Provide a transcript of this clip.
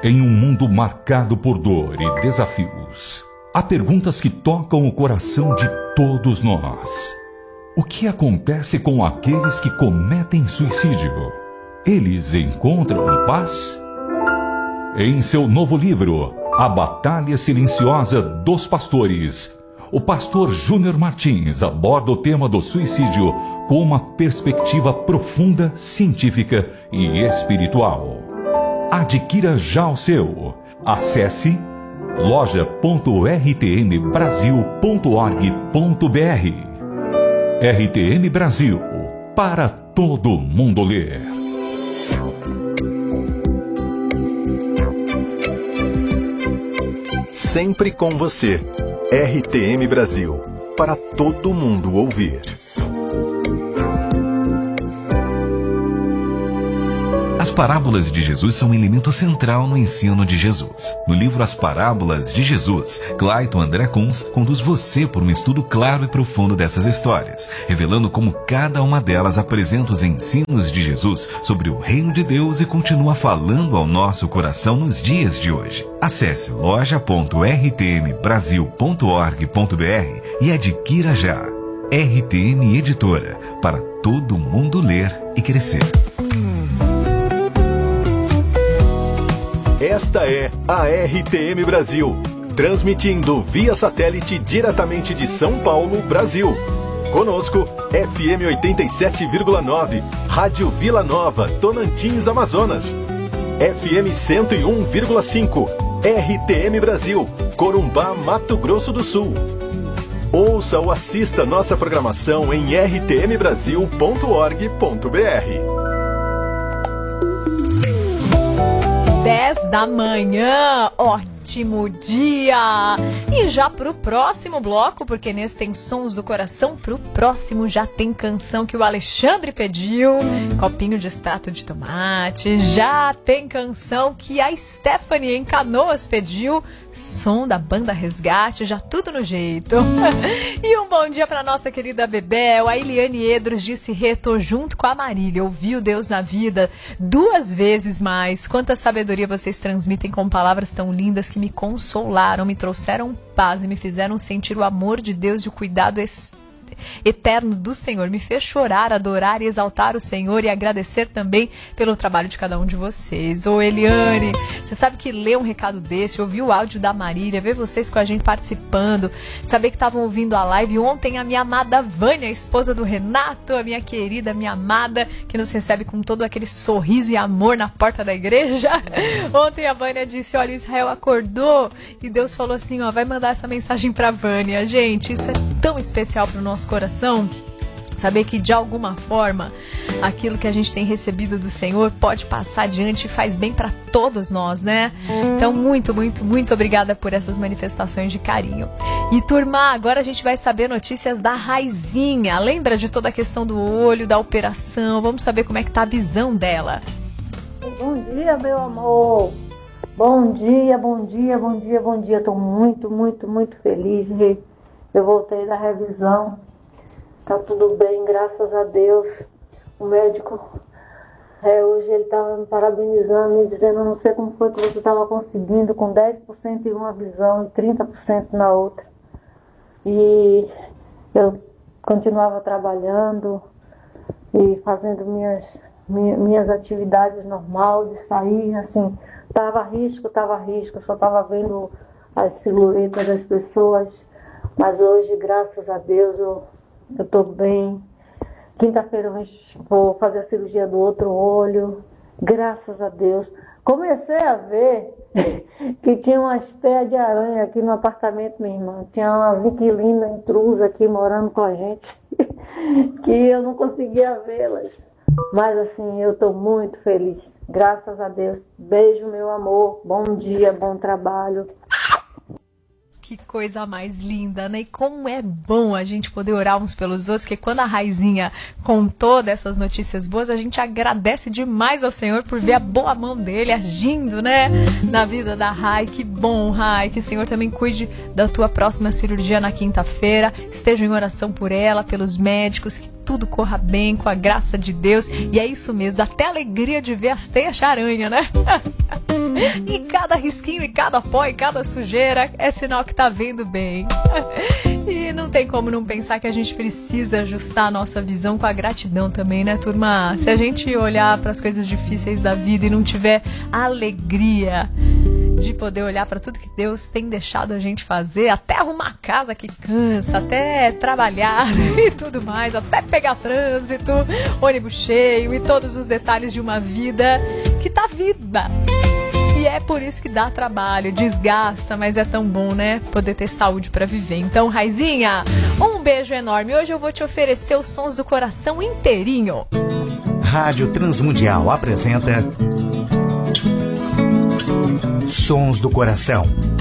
Em um mundo marcado por dor e desafios, há perguntas que tocam o coração de todos nós. O que acontece com aqueles que cometem suicídio? Eles encontram paz? Em seu novo livro, A Batalha Silenciosa dos Pastores, o pastor Júnior Martins aborda o tema do suicídio com uma perspectiva profunda, científica e espiritual. Adquira já o seu. Acesse loja.rtmbrasil.org.br. RTM Brasil, para todo mundo ler. Sempre com você. RTM Brasil, para todo mundo ouvir. As parábolas de Jesus são um elemento central no ensino de Jesus. No livro As Parábolas de Jesus, Clayton André Kunz conduz você por um estudo claro e profundo dessas histórias, revelando como cada uma delas apresenta os ensinos de Jesus sobre o reino de Deus e continua falando ao nosso coração nos dias de hoje. Acesse loja.rtmbrasil.org.br e adquira já. RTM Editora, para todo mundo ler e crescer. Esta é a RTM Brasil, transmitindo via satélite diretamente de São Paulo, Brasil. Conosco, FM 87,9, Rádio Vila Nova, Tonantins, Amazonas. FM 101,5, RTM Brasil, Corumbá, Mato Grosso do Sul. Ouça ou assista nossa programação em rtmbrasil.org.br. 10 da manhã, ótimo dia! E já pro próximo bloco, porque nesse tem Sons do Coração, pro próximo já tem canção que o Alexandre pediu, copinho de extrato de tomate, já tem canção que a Stephanie em Canoas pediu, som da banda Resgate, já tudo no jeito. E um bom dia pra nossa querida Bebel, a Eliane Edros disse, tô junto com a Marília, ouvi o Deus na vida 2 vezes mais, quanta sabedoria vocês transmitem com palavras tão lindas que me consolaram, me trouxeram paz e me fizeram sentir o amor de Deus e o cuidado eterno do Senhor. Me fez chorar, adorar e exaltar o Senhor e agradecer também pelo trabalho de cada um de vocês. Ô Eliane, você sabe que ler um recado desse, ouvir o áudio da Marília, ver vocês com a gente participando, saber que estavam ouvindo a live ontem, a minha amada Vânia, a esposa do Renato, a minha querida, minha amada, que nos recebe com todo aquele sorriso e amor na porta da igreja. Ontem a Vânia disse, olha, Israel acordou e Deus falou assim, ó, vai mandar essa mensagem pra Vânia. Gente, isso é tão especial pro nosso coração, saber que de alguma forma aquilo que a gente tem recebido do Senhor pode passar adiante e faz bem para todos nós, né? Então muito, muito, muito obrigada por essas manifestações de carinho. E turma, agora a gente vai saber notícias da Raizinha. Lembra de toda a questão do olho, da operação? Vamos saber como é que tá a visão dela. Bom dia, meu amor. Bom dia, bom dia, bom dia, bom dia. Tô muito, muito, muito feliz, gente. Eu voltei da revisão, tá tudo bem, graças a Deus. O médico, hoje ele estava me parabenizando, me dizendo, não sei como foi que você estava conseguindo, com 10% em uma visão e 30% na outra. E eu continuava trabalhando e fazendo minhas atividades normais, de sair, assim, estava a risco, só estava vendo as silhuetas das pessoas. Mas hoje, graças a Deus, eu estou bem. Quinta-feira eu vou fazer a cirurgia do outro olho. Graças a Deus. Comecei a ver que tinha umas teias de aranha aqui no apartamento, minha irmã. Tinha umas inquilinas intrusas aqui morando com a gente, que eu não conseguia vê-las. Mas assim, eu estou muito feliz. Graças a Deus. Beijo, meu amor. Bom dia, bom trabalho. Que coisa mais linda, né? E como é bom a gente poder orar uns pelos outros, que quando a Raizinha contou dessas notícias boas, a gente agradece demais ao Senhor por ver a boa mão dele agindo, né? Na vida da Rai. Que bom, Rai, que o Senhor também cuide da tua próxima cirurgia na quinta-feira. Esteja em oração por ela, pelos médicos, que tudo corra bem, com a graça de Deus. E é isso mesmo, dá até alegria de ver as teias de aranha, né? E cada risquinho, e cada pó, e cada sujeira é sinal que tá vendo bem. E não tem como não pensar que a gente precisa ajustar a nossa visão com a gratidão também, né, turma? Se a gente olhar para as coisas difíceis da vida e não tiver alegria de poder olhar para tudo que Deus tem deixado a gente fazer, até arrumar a casa que cansa, até trabalhar e tudo mais, até pegar trânsito, ônibus cheio e todos os detalhes de uma vida que tá viva. E é por isso que dá trabalho, desgasta, mas é tão bom, né? Poder ter saúde para viver. Então, Raizinha, um beijo enorme. Hoje eu vou te oferecer os sons do coração inteirinho. Rádio Transmundial apresenta Sons do Coração.